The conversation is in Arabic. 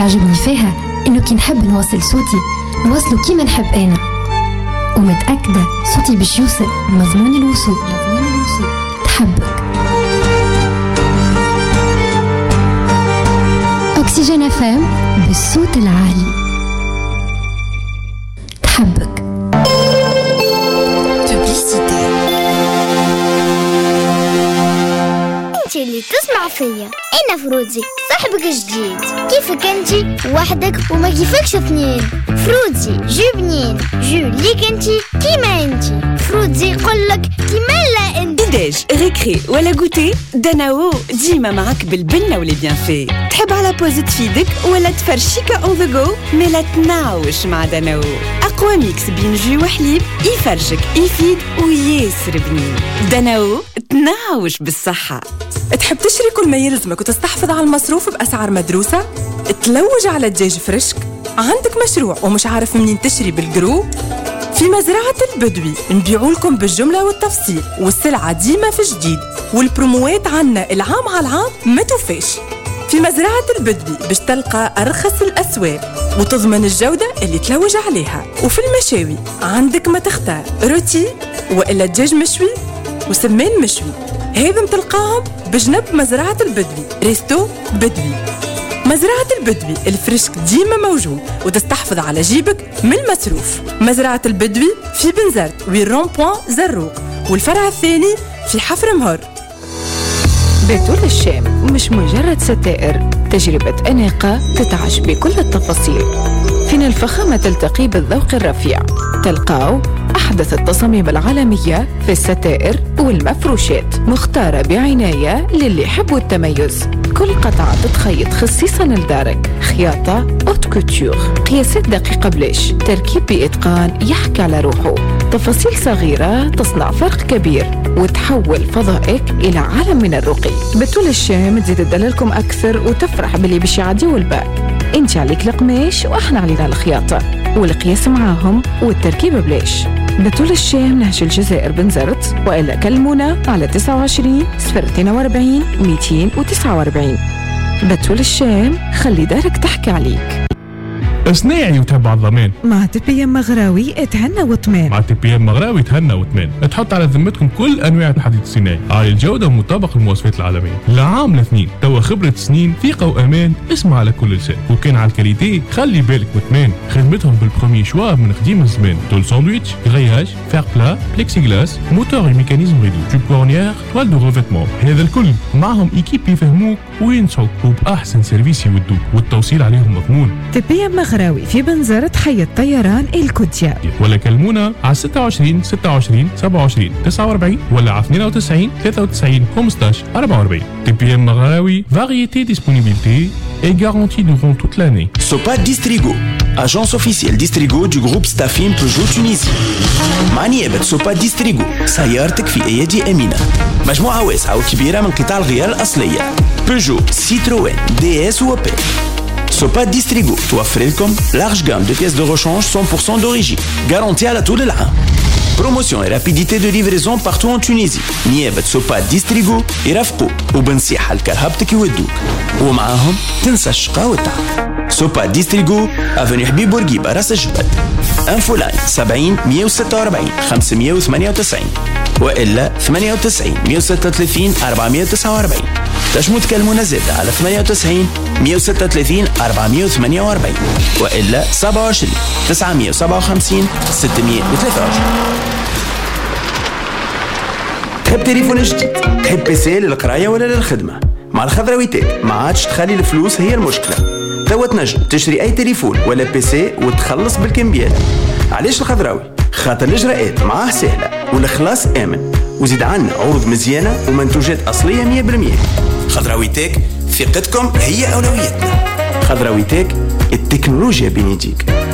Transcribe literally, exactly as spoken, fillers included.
يعجبني فيها إنه كي نحب نوصل صوتي نوصله كيما نحب أنا، ومتأكدة صوتي باش يوصل مضمون الوصول. تحبك. أكسجين إف إم بالصوت العالي. تحبك. انت اللي تسمع فيا، انا فرودي صاحبك الجديد. كيفك انتي وحدك وما كيفكش اثنين؟ فرودي جو بنين، جو ليك انتي كيما انتي. فرودي يقولك كيما لا انت. ديداج ريكري ولا غوتي، داناو ديما معاك بالبنة ولي بيان في. تحب على بوز تفيدك ولا تفرشيكا اون ذا جو؟ ملا تناوش مع داناو. اقوى ميكس بين جو وحليب يفرشك يفيد وياسر بنين. داناو تناوش بالصحة. تحب تشري كل ما يلزمك وتستحفظ على المصروف بأسعار مدروسة؟ تلوج على دجاج فريشك؟ عندك مشروع ومش عارف منين تشري بالجرو؟ في مزرعة البدوي نبيعوا لكم بالجملة والتفصيل، والسلعة ديما في جديد، والبروموات عنا العام على العام ما توفيش. في مزرعة البدوي باش تلقى أرخص الأسواق وتضمن الجودة اللي تلوج عليها. وفي المشاوي عندك ما تختار، روتي وإلا دجاج مشوي وسمان مشوي، هذم تلقاهم بجنب مزرعة البدوي. ريستو بدوي. مزرعة البدوي الفريشك ديما موجود وتستحفظ على جيبك من المصروف. مزرعة البدوي في بنزرت ويرون بوان زروق، والفرع الثاني في حفر مهر. بتول الشام مش مجرد ستائر، تجربة أناقة تتعش بكل التفاصيل. فين الفخامة تلتقي بالذوق الرفيع، تلقاو أحدث التصاميم العالمية في الستائر والمفروشات، مختارة بعناية للي يحبوا التميز. كل قطعة تتخيط خصيصاً لدارك، خياطة أوت كوتور، قياسات دقيقة بلاش، تركيب بإتقان يحكي على روحه، تفاصيل صغيرة تصنع فرق كبير وتحول فضائك إلى عالم من الرقي. بتول الشام تزيد تدللكم أكثر وتفرح باللي باش يعديو الباك. انت عليك القماش واحنا علينا الخياطة والقياس معاهم والتركيب بلاش. بتول الشام نهج الجزائر بنزرت، وإلا كلمونا على تسعة وعشرين صفر اثنين وأربعين مئتين وتسعة وأربعين. بتول الشام خلي دارك تحكي عليك. صناعي وتبع الضمان مع تي بي ام مغراوي اتهنى وطمان. مع تي بي ام مغراوي تهنى وطمان. تحط على ذمتكم كل انواع الحديد الصناعي عالي الجوده ومطابق للمواصفات العالميه. لعام لاثنين توا خبره سنين ثقه وامان. اسمع على كل لسان. وكان على الكاليتي خلي بالك وطمان. خدمتهم بالبرومي شوا من قديم الزمان. تول ساندويتش، غرياج، فير بلا، بليكسي غلاس، موتور وميكانيزم ريدو، توب كورنيير، توال دو ريفيتمون. هذا الكل معهم ايكيب يفهموك وينصحوا وباحسن سيرفيس يودوك، والتوصيل عليهم مضمون. تي بي ام مغراوي في بنزرت حي الطيران الكوديا، ولا كلمونا على ستة وعشرين ستة وعشرين سبعة وعشرين تسعة وأربعين ولا على اثنين وتسعين ثلاثة وتسعين خمسة عشر أربعة وأربعين. تي بي ام مغراوي، variété, disponibilité et garantie durant toute l'année. Sopa Distrigo, agence officielle Distrigo du groupe Staffim Peugeot Tunisie. مع نيابة سوبا ديستريغو سيارتك في أيدي أمينة. مجموعة واسعة وكبيرة من قطع الغيار الأصلية، بيجو، سيتروين، دي اس وأوبيل. سوبا ديستريغو توفر لكم لارج جام دو بيس دو ريشانج مية بالمية d'origine garantie على طول العام. بروموسيون et rapidité de livraison partout en Tunisie. نيابة سوبا ديستريغو يرافقوك وبنصيحة لكرهبتك يودوك، ومعاهم تنسى الشقاء والتعب. سوبا ديستريغو افوني حبيب بورقيبة راس الجبل. انفو لاين سبعين مية وستة وأربعين خمسمية وثمانية وتسعين وإلا ثمانية وتسعين مية وستة وثلاثين أربعمية وتسعة وأربعين. تشمو تكلمونا زادة على ثمانية وتسعين مية وستة وثلاثين أربعمية وثمانية وأربعين وإلا سبعة وعشرين تسعمية وسبعة وخمسين ستمية وثلاثة وعشرين. تحب تليفون جديد؟ تحب بيسي للقراية ولا للخدمة؟ مع الخضراويتات ما عادش تخلي الفلوس هي المشكلة. توا تنجم تشتري أي تليفون ولا بيسي وتخلص بالكمبيات. علاش الخضراوي؟ خاطر الإجراءات معاه سهلة والإخلاص آمن، وزيد عنا عروض مزيانة ومنتوجات أصلية مية بالمية. خضراوي تك، ثقتكم هي أولويتنا. خضراوي تك، التكنولوجيا بين يديك.